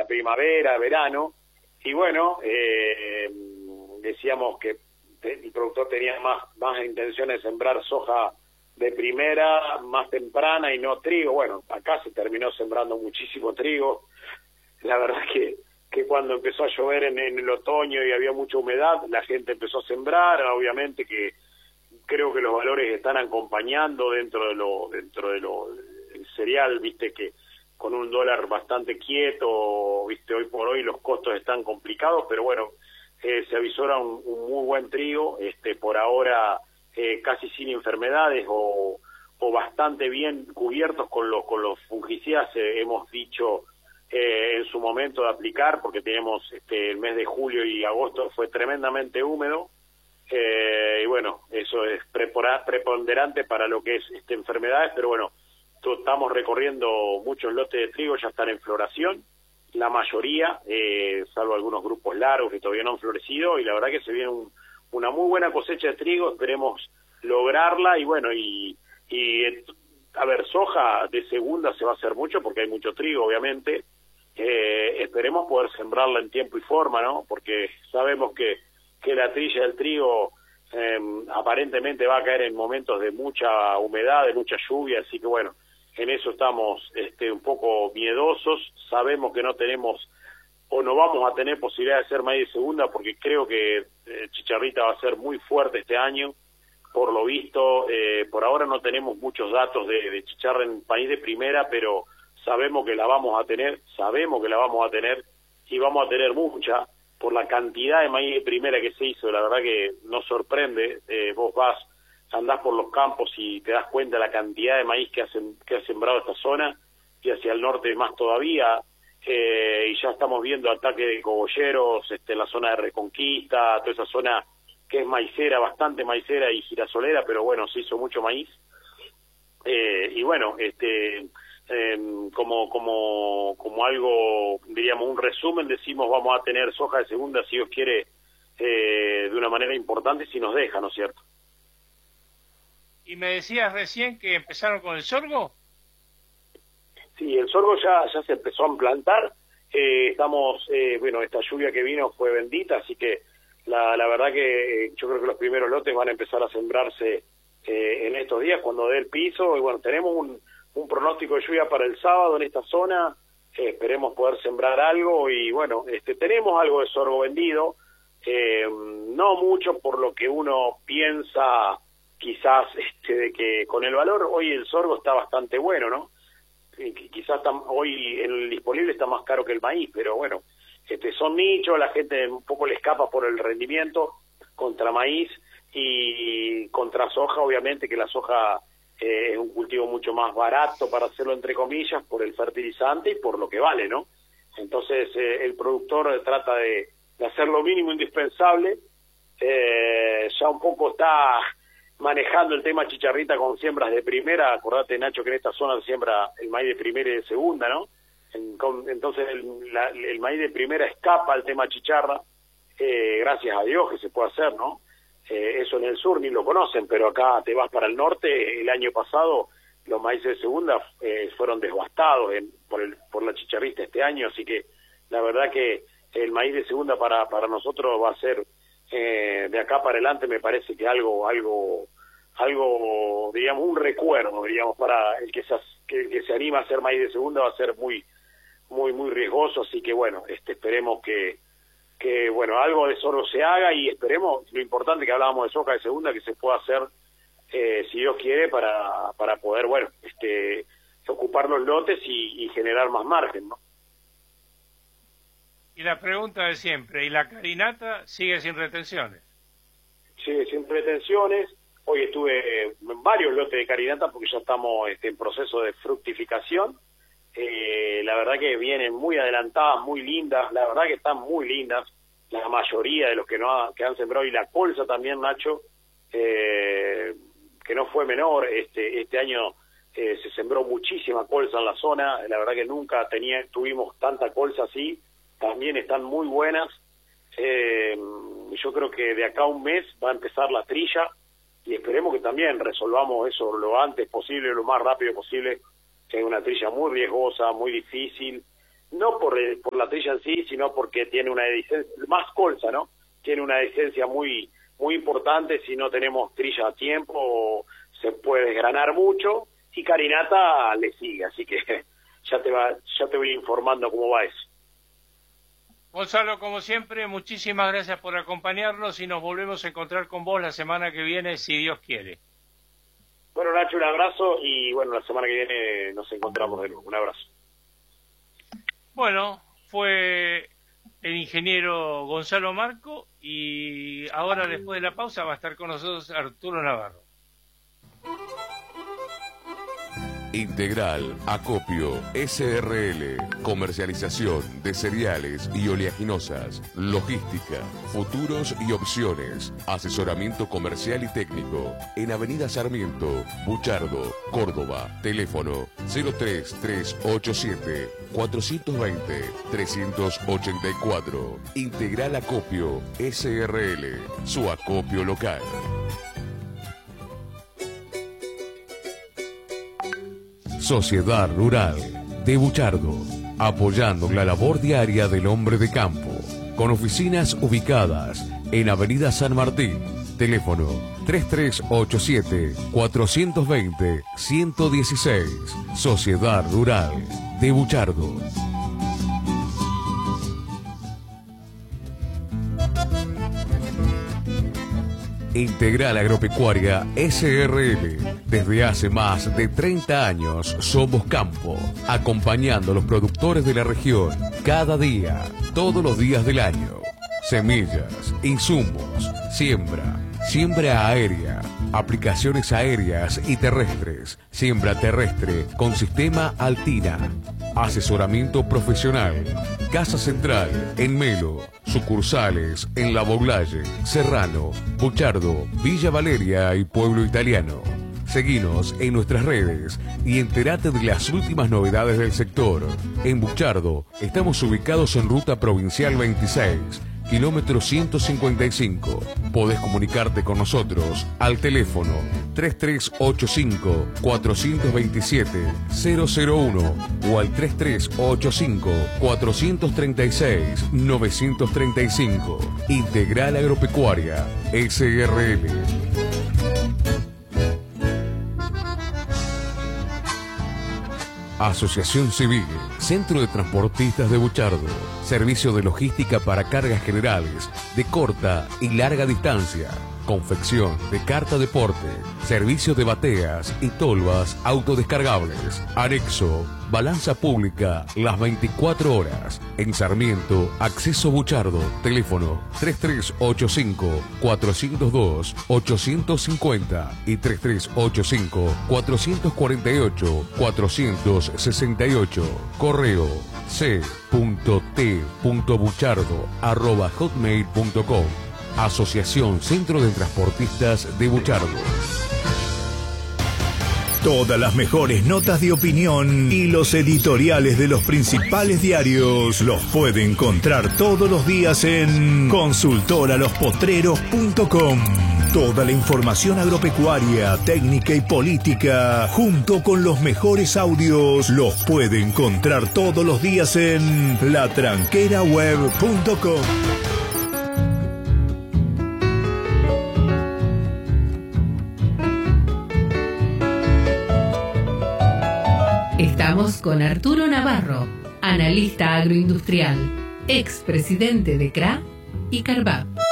primavera, verano, y bueno, decíamos que el productor tenía más intenciones de sembrar soja de primera, más temprana y no trigo. Bueno, acá se terminó sembrando muchísimo trigo. La verdad que cuando empezó a llover en el otoño y había mucha humedad, la gente empezó a sembrar. Obviamente que creo que los valores están acompañando dentro de lo el cereal, viste, que con un dólar bastante quieto, viste, hoy por hoy los costos están complicados, pero bueno, se avisora un muy buen trigo, por ahora casi sin enfermedades o bastante bien cubiertos con los fungicidas, hemos dicho en su momento de aplicar, porque tenemos el mes de julio y agosto fue tremendamente húmedo, y bueno, eso es preponderante para lo que es enfermedades, pero bueno, estamos recorriendo muchos lotes de trigo, ya están en floración, la mayoría, salvo algunos grupos largos que todavía no han florecido, y la verdad que se viene una muy buena cosecha de trigo, esperemos lograrla, y bueno, a ver, soja de segunda se va a hacer mucho, porque hay mucho trigo, obviamente, esperemos poder sembrarla en tiempo y forma, ¿no? Porque sabemos que la trilla del trigo aparentemente va a caer en momentos de mucha humedad, de mucha lluvia, así que bueno, en eso estamos un poco miedosos, sabemos que no tenemos o no vamos a tener posibilidad de hacer maíz de segunda, porque creo que chicharrita va a ser muy fuerte este año, por lo visto, por ahora no tenemos muchos datos de chicharra en maíz de primera, pero sabemos que la vamos a tener, y vamos a tener mucha, por la cantidad de maíz de primera que se hizo, la verdad que nos sorprende. Vos andás por los campos y te das cuenta de la cantidad de maíz que ha sembrado esta zona, y hacia el norte más todavía, y ya estamos viendo ataques de cogolleros, la zona de Reconquista, toda esa zona que es maicera, bastante maicera y girasolera, pero bueno, se hizo mucho maíz, y bueno, como algo, diríamos, un resumen, decimos vamos a tener soja de segunda, si Dios quiere, de una manera importante, si nos deja, ¿no es cierto? Y me decías recién que empezaron con el sorgo. Sí, el sorgo ya se empezó a plantar, estamos, bueno, esta lluvia que vino fue bendita, así que la verdad que yo creo que los primeros lotes van a empezar a sembrarse en estos días cuando dé el piso, y bueno, tenemos un pronóstico de lluvia para el sábado en esta zona, esperemos poder sembrar algo, y bueno, tenemos algo de sorgo vendido, no mucho por lo que uno piensa quizás de que con el valor hoy el sorgo está bastante bueno, ¿no? Quizás hoy el disponible está más caro que el maíz, pero bueno, son nichos, la gente un poco le escapa por el rendimiento contra maíz y contra soja, obviamente que la soja es un cultivo mucho más barato, para hacerlo entre comillas, por el fertilizante y por lo que vale, ¿no? Entonces el productor trata de hacer lo mínimo indispensable, ya un poco está manejando el tema chicharrita con siembras de primera. Acordate, Nacho, que en esta zona se siembra el maíz de primera y de segunda, ¿no? Entonces el maíz de primera escapa al tema chicharra, gracias a Dios que se puede hacer, ¿no? Eso en el sur ni lo conocen, pero acá te vas para el norte, el año pasado los maíces de segunda fueron devastados por la chicharrita este año, así que la verdad que el maíz de segunda para nosotros va a ser, de acá para adelante, me parece que algo, digamos, un recuerdo, digamos, para el que se anima a hacer maíz de segunda, va a ser muy riesgoso, así que bueno, esperemos que bueno, algo de sorgo se haga, y esperemos, lo importante que hablábamos de soja de segunda, que se pueda hacer, si Dios quiere, para poder, bueno, ocupar los lotes y generar más margen, ¿no? Y la pregunta de siempre, ¿y la carinata sigue sin retenciones? Sigue sin retenciones. Hoy estuve en varios lotes de carinata porque ya estamos en proceso de fructificación. La verdad que vienen muy adelantadas, muy lindas, la verdad que están muy lindas, la mayoría de los que han sembrado, y la colza también, Nacho, que no fue menor, este año se sembró muchísima colza en la zona, la verdad que nunca tuvimos tanta colza así, también están muy buenas. Yo creo que de acá a un mes va a empezar la trilla, y esperemos que también resolvamos eso lo antes posible, lo más rápido posible. Es una trilla muy riesgosa, muy difícil, no por la trilla en sí, sino porque tiene una dehiscencia, más colza, ¿no? Tiene una dehiscencia muy importante. Si no tenemos trilla a tiempo, se puede desgranar mucho, y carinata le sigue, así que ya te voy informando cómo va eso. Gonzalo, como siempre, muchísimas gracias por acompañarnos y nos volvemos a encontrar con vos la semana que viene, si Dios quiere. Bueno, Nacho, un abrazo y bueno, la semana que viene nos encontramos de nuevo. Un abrazo. Bueno, fue el ingeniero Gonzalo Marco y ahora, después de la pausa, va a estar con nosotros Arturo Navarro. Integral Acopio SRL, comercialización de cereales y oleaginosas, logística, futuros y opciones, asesoramiento comercial y técnico, en Avenida Sarmiento, Buchardo, Córdoba, teléfono 03387 420 384. Integral Acopio SRL, su acopio local. Sociedad Rural de Buchardo, apoyando la labor diaria del hombre de campo, con oficinas ubicadas en Avenida San Martín, teléfono 3387-420-116, Sociedad Rural de Buchardo. Integral Agropecuaria SRL. Desde hace más de 30 años somos campo, acompañando a los productores de la región cada día, todos los días del año. Semillas, insumos, siembra aérea, aplicaciones aéreas y terrestres, siembra terrestre con sistema Altina, asesoramiento profesional, Casa Central en Melo, sucursales en La Boulaye, Serrano, Buchardo, Villa Valeria y Pueblo Italiano. Seguinos en nuestras redes y entérate de las últimas novedades del sector. En Buchardo estamos ubicados en Ruta Provincial 26, kilómetro 155. Podés comunicarte con nosotros al teléfono 3385-427-001 o al 3385-436-935. Integral Agropecuaria SRL. Asociación Civil, Centro de Transportistas de Buchardo, servicio de logística para cargas generales de corta y larga distancia, confección de carta deporte, servicio de bateas y tolvas autodescargables, anexo, balanza pública las 24 horas. En Sarmiento, Acceso Buchardo, teléfono 3385-402-850 y 3385-448-468, correo c.t.buchardo@hotmail.com. Asociación Centro de Transportistas de Buchardo. Todas las mejores notas de opinión y los editoriales de los principales diarios los puede encontrar todos los días en consultoralospotreros.com. Toda la información agropecuaria, técnica y política, junto con los mejores audios, los puede encontrar todos los días en latranqueraweb.com. Estamos con Arturo Navarro, analista agroindustrial, expresidente de CRA y Carvap.